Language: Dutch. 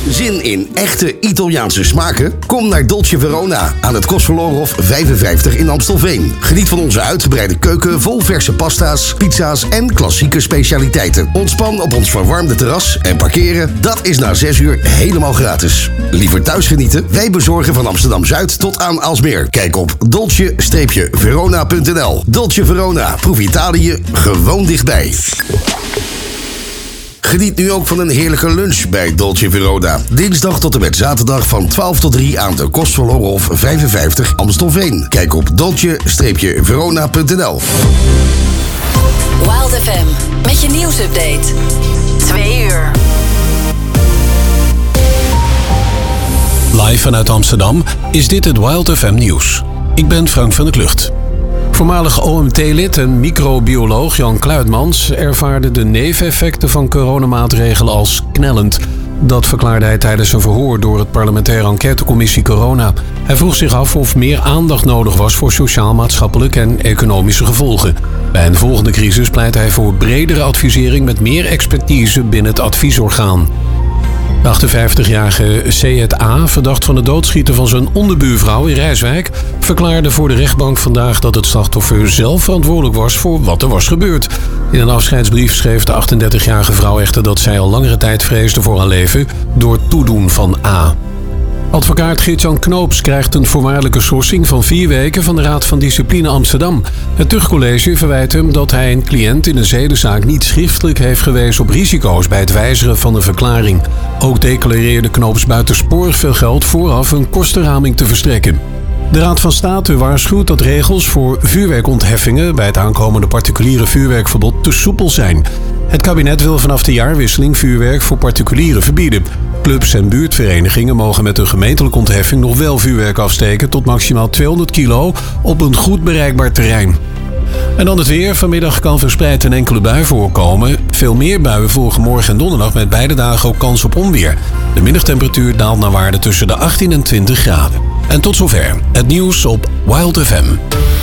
Zin in echte Italiaanse smaken? Kom naar Dolce Verona aan het Kostverlorenhof 55 in Amstelveen. Geniet van onze uitgebreide keuken vol verse pasta's, pizza's en klassieke specialiteiten. Ontspan op ons verwarmde terras en parkeren, dat is na 6 uur helemaal gratis. Liever thuis genieten? Wij bezorgen van Amsterdam-Zuid tot aan Aalsmeer. Kijk op dolce-verona.nl. Dolce Verona, proef Italië gewoon dichtbij. Geniet nu ook van een heerlijke lunch bij Dolce Verona. Dinsdag tot en met zaterdag van 12 tot 3 aan de Kostverlorenhof 55 Amstelveen. Kijk op dolce-verona.nl. Wild FM met je nieuwsupdate. 2 uur. Live vanuit Amsterdam is dit het Wild FM nieuws. Ik ben Frank van der Klucht. Voormalig OMT-lid en microbioloog Jan Kluitmans ervaarde de neveneffecten van coronamaatregelen als knellend. Dat verklaarde hij tijdens een verhoor door het parlementaire enquêtecommissie Corona. Hij vroeg zich af of meer aandacht nodig was voor sociaal-maatschappelijke en economische gevolgen. Bij een volgende crisis pleit hij voor bredere advisering met meer expertise binnen het adviesorgaan. De 58-jarige C.A., verdacht van het doodschieten van zijn onderbuurvrouw in Rijswijk, verklaarde voor de rechtbank vandaag dat het slachtoffer zelf verantwoordelijk was voor wat er was gebeurd. In een afscheidsbrief schreef de 38-jarige vrouw echter dat zij al langere tijd vreesde voor haar leven door het toedoen van A. Advocaat Geert-Jan Knoops krijgt een voorwaardelijke schorsing van 4 weken van de Raad van Discipline Amsterdam. Het Tuchtcollege verwijt hem dat hij een cliënt in een zedenzaak niet schriftelijk heeft gewezen op risico's bij het wijzigen van een verklaring. Ook declareerde Knoops buitensporig veel geld vooraf een kostenraming te verstrekken. De Raad van State waarschuwt dat regels voor vuurwerkontheffingen bij het aankomende particuliere vuurwerkverbod te soepel zijn. Het kabinet wil vanaf de jaarwisseling vuurwerk voor particulieren verbieden. Clubs en buurtverenigingen mogen met een gemeentelijke ontheffing nog wel vuurwerk afsteken tot maximaal 200 kilo op een goed bereikbaar terrein. En dan het weer. Vanmiddag kan verspreid een enkele bui voorkomen. Veel meer buien volgen morgen en donderdag met beide dagen ook kans op onweer. De middagtemperatuur daalt naar waarde tussen de 18 en 20 graden. En tot zover het nieuws op Wild FM.